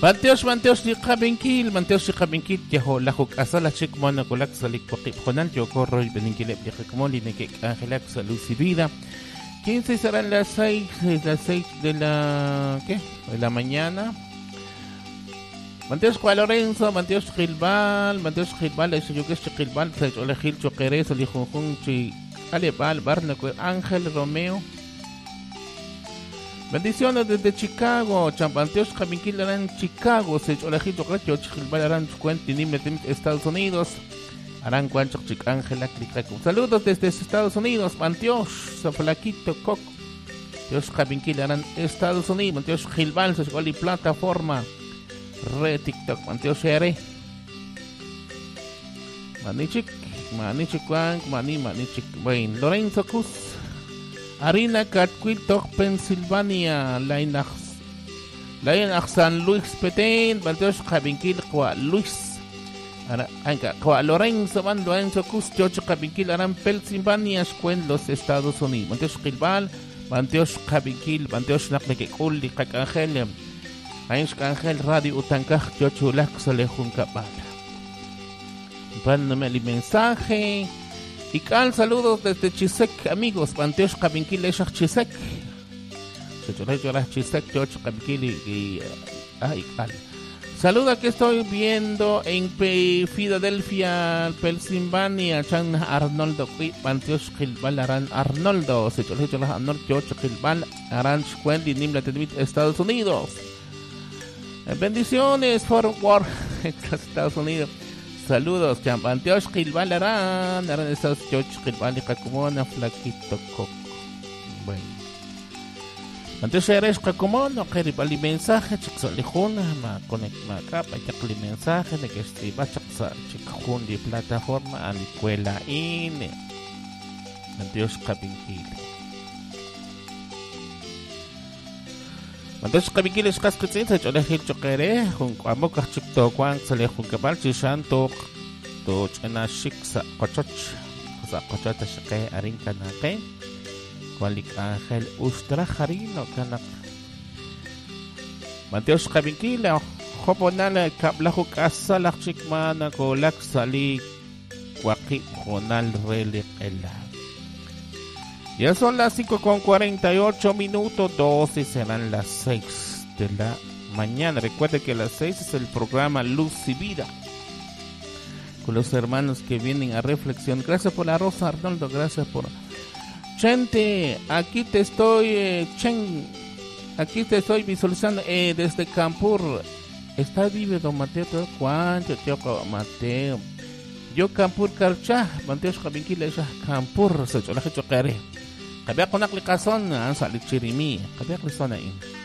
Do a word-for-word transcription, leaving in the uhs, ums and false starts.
Manteos, manteos di kabinkil, manteos di kabinkil, yaho lahuk asala chik mono kulak sa likwakip konan, yo corro y beninkilep de Jacomoli, ne que angelak sa luz y vida. quince serán las seis, las seis de la, ¿qué? De la mañana. Manteos Juan Lorenzo, Manteos Gilbal, Manteos Gilbal, eso yo que es Gilbal, se ole Gil Choqueres, el hijo Junchi, Alebal, Barnaco, Ángel Romeo. Bendiciones desde Chicago, Champanteos Cabinquil harán Chicago, se ole Gil Choqueres, Gilbal harán Cuenti, Nimble, Estados Unidos, harán Guancho, Chic Ángela, Clicaco. Saludos desde Estados Unidos, Manteos, Zafalaquito, Coco. Manteos Cabinquil harán Estados Unidos, Manteos Gilbal, se ole plataforma. Re TikTok, Manteos Ere. Manichik, Manichik Wang, Mani, Manichik Wayne, Lorenzo Cus, Arina Catquiltoc, Pennsylvania, Lainax, Lainax San Luis Petén, Manteos Cabinquil, Qua Luis, Anca, Qua Lorenzo Van Lorenzo Cus, George Cabinquil, Aran Pennsylvania, Squen, los Estados Unidos, Manteos Gilbal, Manteos Cabinquil, Manteos Naklequeculi, Cacangel. Ayos Ángel Radio Utancaj, yo chulak salejun kapal. Mándame el mensaje. Y cal saludos desde Chisek, amigos. Manteos Cabinquil, Eshach Chisek. Se llora Chisek, George Cabinquil y. Ay, cal. Saluda que estoy viendo en Filadelfia, Pennsylvania. Chan Arnoldo, Manteos Gilbal, Aran Arnoldo. Se llora Arnoldo, George Gilbal, Aran Squendi, Nimla Tedvit, Estados Unidos. Bendiciones, forward, Estados Unidos. Saludos, Champanteos Gilbal, Aran, Aran, Estados Unidos, Gilbal, y Cacumona, Flaquito Coco. Bueno. Antes eres Cacumona, Gilbal, y mensaje, Chixolejuna, ma conect, ma capa, y mensaje, de que estima, Chaxa, Chicajun, de plataforma, Anicuela, Ine. Anteos Cabinquil. Manteos Cabinquil es casquetín, se chole Gil Choquere, un amok chicto cuan se le jun cabal chishanto, to chena shiksa cochoch, sa cochota shake arin kanake, cualik Ángel Ustra Jarino kanak. Manteos Cabinquil, hoponal kablahu kasalak chikmana kolak sali waki honal relik ela. Ya son las cinco con cuarenta y ocho minutos, doce serán las seis de la mañana. Recuerde que a las seis es el programa Luz y Vida, con los hermanos que vienen a reflexión. Gracias por la rosa, Arnoldo, gracias por... Chente, aquí te estoy, eh, Chen, aquí te estoy visualizando eh, desde Campur. Está vive don Mateo, ¿cuánto tío Mateo? Yo Campur Carcha, Manteos Cabinquil, ella Campur, se chola que choquere. Kabyak ko naklikasyon, ang salit chirimi. Kabyak lisan na in.